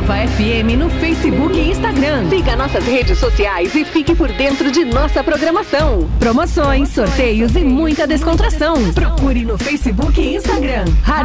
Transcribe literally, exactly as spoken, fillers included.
Nova F M no Facebook e Instagram. Siga nossas redes sociais e fique por dentro de nossa programação. Promoções, sorteios e muita descontração. Procure no Facebook e Instagram.